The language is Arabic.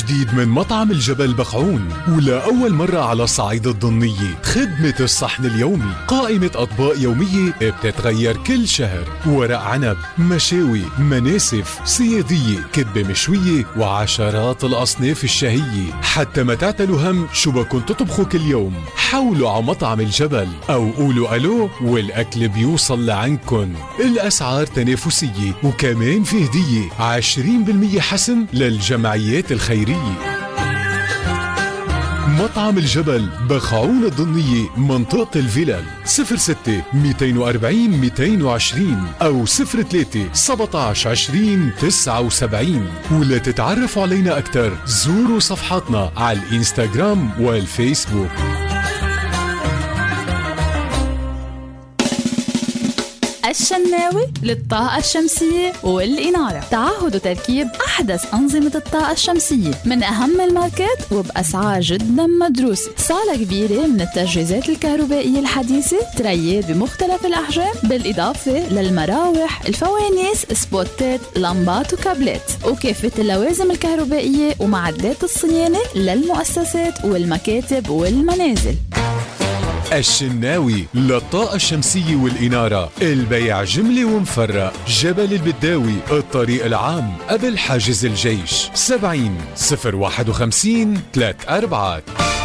جديد من مطعم الجبل بقعون، ولأول مرة على الصعيد الضمنية خدمة الصحن اليومي. قائمة أطباق يومية بتتغير كل شهر، ورق عنب، مشاوي، مناسف، صيادية، كبة مشوية، وعشرات الأصناف الشهية. حتى ما تعتلوا هم شو بكون تطبخوا كل يوم، حولوا على مطعم الجبل أو قولوا ألو والأكل بيوصل لعندكن. الأسعار تنافسية، وكمان في هدية 20% حسم للجمعيات الخيرية. مطعم الجبل بقعون الضمنية، منطقة الفلل. 06-240-220 أو 03-17-20-79. ولا تتعرفوا علينا أكتر زوروا صفحاتنا على الإنستغرام والفيسبوك. الشناوي للطاقة الشمسية والإنارة. تعهد وتركيب أحدث أنظمة الطاقة الشمسية من أهم الماركات وبأسعار جدا مدروسة. صالة كبيرة من التجهيزات الكهربائية الحديثة، تريات بمختلف الأحجام، بالإضافة للمراوح، الفوانيس، سبوتات، لمبات وكابلات، وكافة اللوازم الكهربائية ومعدات الصيانة للمؤسسات والمكاتب والمنازل. الشناوي للطاقة الشمسية والإنارة، البيع جملة ومفرق. جبل البداوي، الطريق العام قبل حاجز الجيش. 70-051-3 أربعات.